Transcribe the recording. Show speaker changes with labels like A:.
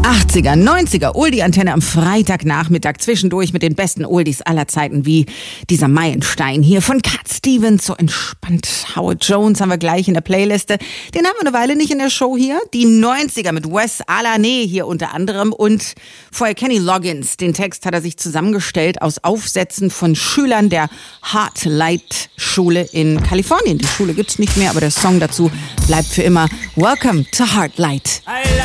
A: 80er, 90er, Oldie-Antenne am Freitagnachmittag, zwischendurch mit den besten Oldies aller Zeiten, wie dieser Meilenstein hier von Cat Stevens, so entspannt. Howard Jones haben wir gleich in der Playliste. Den haben wir eine Weile nicht in der Show hier. Die 90er mit Wes Alané hier unter anderem und vorher Kenny Loggins. Den Text hat er sich zusammengestellt aus Aufsätzen von Schülern der Heartlight Schule in Kalifornien. Die Schule gibt's nicht mehr, aber der Song dazu bleibt für immer. Welcome to Heartlight.